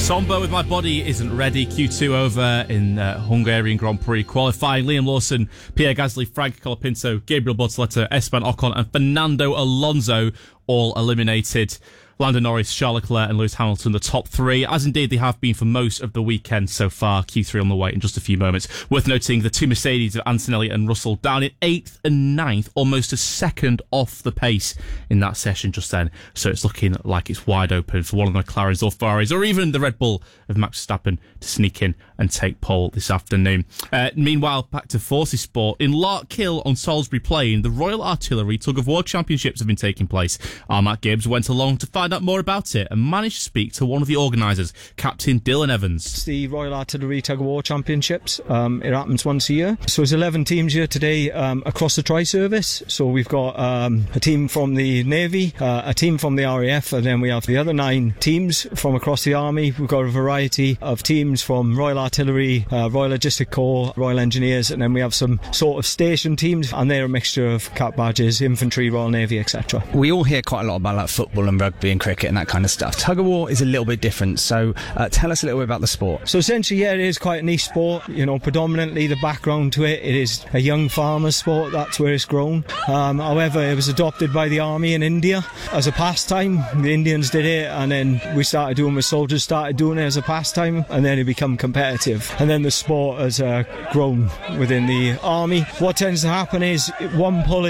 Sombo with My Body Isn't Ready. Q2 over in Hungarian Grand Prix qualifying. Liam Lawson, Pierre Gasly, Frank Colapinto, Gabriel Bortoleto, Esteban Ocon and Fernando Alonso all eliminated. Lando Norris, Charles Leclerc and Lewis Hamilton, the top three, as indeed they have been for most of the weekend so far. Q3 on the way in just a few moments. Worth noting the two Mercedes of Antonelli and Russell down in 8th and 9th, almost a second off the pace in that session just then. So it's looking like it's wide open for one of the McLarens or Ferraris or even the Red Bull of Max Verstappen to sneak in and take pole this afternoon. Meanwhile, back to Forces Sport. In Larkhill on Salisbury Plain, the Royal Artillery Tug of War Championships have been taking place. Matt Gibbs went along to find out more about it and managed to speak to one of the organisers, Captain Dylan Evans. It's the Royal Artillery Tug of War Championships. It happens once a year. So there's 11 teams here today across the tri-service. So we've got a team from the Navy, a team from the RAF, and then we have the other 9 teams from across the Army. We've got a variety of teams from Royal Artillery, Royal Logistic Corps, Royal Engineers, and then we have some sort of station teams, and they're a mixture of cap badges, infantry, Royal Navy, etc. We all hear quite a lot about like football and rugby and cricket and that kind of stuff. Tug of war is a little bit different, so tell us a little bit about the sport. So essentially, yeah, it is quite a niche sport. You know, predominantly the background to it is a young farmer's sport. That's where it's grown. However, it was adopted by the army in India as a pastime. The Indians did it, and then we started doing it. Soldiers started doing it as a pastime, and then it became competitive. And then the sport has grown within the army. What tends to happen is one pull